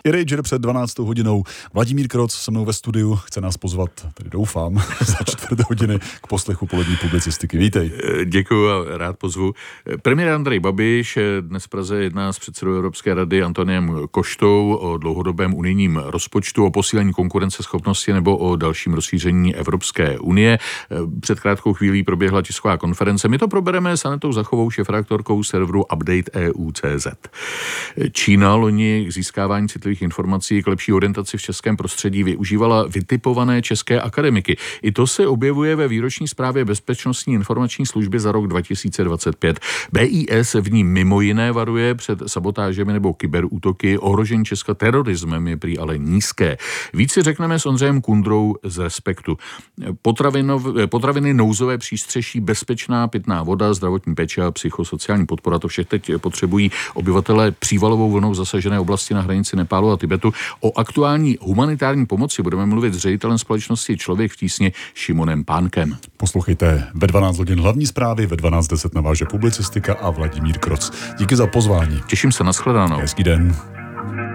I Rager před 12. hodinou. Vladimír Kroc se mnou ve studiu chce nás pozvat, tedy doufám, za 4 hodiny k poslechu polední publicistiky. Vítej. Děkuji a rád pozvu. Premiér Andrej Babiš dnes v Praze jedná s předsedou Evropské rady Antoniem Koštou o dlouhodobém unijním rozpočtu, o posílení konkurenceschopnosti nebo o dalším rozšíření Evropské unie. Před krátkou chvílí proběhla tisková konference. My to probereme s Anetou Zachovou, šéfredaktorkou serveru Update EU.cz. Čína loni k získávání citlivých informací k lepší orientaci v českém prostředí využívala vytipované české akademiky. I to se objevuje ve výroční zprávě Bezpečnostní informační služby za rok 2025. BIS v ní mimo jiné varuje před sabotážemi nebo kyberútoky. Ohrožení Česka terorismem je prý ale nízké. Víc si řekneme s Ondřejem Kundrou z Respektu. Potraviny, nouzové přístřeší, bezpečná pitná voda, zdravotní péče a psychosociální podpora. To vše teď potřebují obyvatelé přívalovou vlnou zasažené oblasti na hranici Nepálu a Tibetu. O aktuální humanitární pomoci budeme mluvit s ředitelem společnosti Člověk v tísni Šimonem Pánkem. Poslouchejte ve 12 hodin hlavní zprávy, ve 12:10 naváže publicistika a Vladimír Kroc. Díky za pozvání. Těším se, nashledanou. Hezký den.